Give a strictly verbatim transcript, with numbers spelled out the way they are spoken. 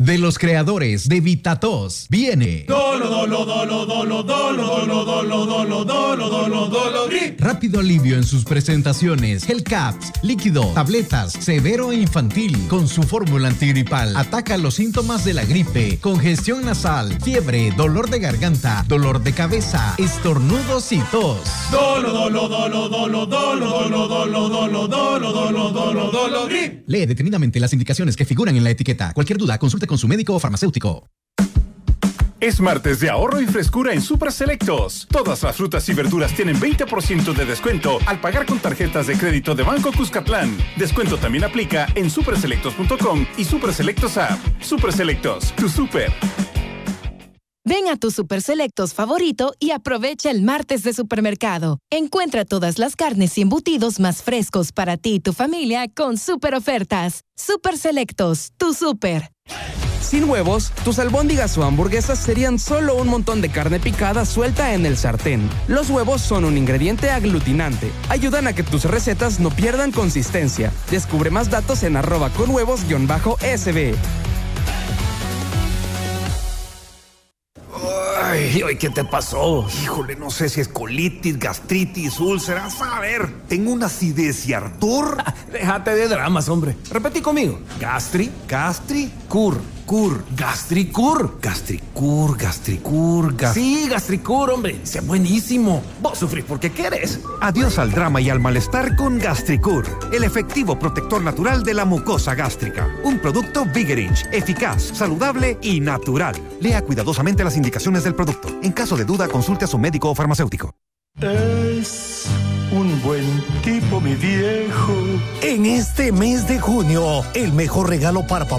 De los creadores de VitaTos viene Dolo, dolo, dolo, dolo, dolo, dolo, dolo, dolo, dolo, dolo, dolo, grip. Rápido alivio en sus presentaciones. Gel caps, líquido, tabletas, severo e infantil. Con su fórmula antigripal ataca los síntomas de la gripe, congestión nasal, fiebre, dolor de garganta, dolor de cabeza, estornudos y tos. Dolo, dolo, dolo, dolo, dolo, dolo, dolo, dolo, dolo, dolo, dolo, dolo, grip. Lee detenidamente las indicaciones que figuran en la etiqueta. Cualquier duda, consulte con su médico o farmacéutico. Es martes de ahorro y frescura en Super Selectos. Todas las frutas y verduras tienen veinte por ciento de descuento al pagar con tarjetas de crédito de Banco Cuscatlán. Descuento también aplica en super selectos punto com y Super Selectos App. Super Selectos, tu super. Ven a tu Super Selectos favorito y aprovecha el martes de supermercado. Encuentra todas las carnes y embutidos más frescos para ti y tu familia con super ofertas. Super Selectos, tu super. Sin huevos, tus albóndigas o hamburguesas serían solo un montón de carne picada suelta en el sartén. Los huevos son un ingrediente aglutinante. Ayudan a que tus recetas no pierdan consistencia. Descubre más datos en arroba con huevos guión bajo S B. Ay, ay, ¿qué te pasó? Híjole, no sé si es colitis, gastritis, úlceras. A ver, tengo una acidez y ardor. Déjate de dramas, hombre. Repetí conmigo. Gastri, gastri, cur, cur. Gastricur. Gastricur, gastricur, gast... Sí, Gastricur, hombre. Es buenísimo. Vos sufrís porque querés. Adiós al drama y al malestar con Gastricur, el efectivo protector natural de la mucosa gástrica. Un producto Vigerich, eficaz, saludable y natural. Lea cuidadosamente las indicaciones del producto. En caso de duda, consulte a su médico o farmacéutico. Es un buen tipo, mi viejo. En este mes de junio, el mejor regalo para papá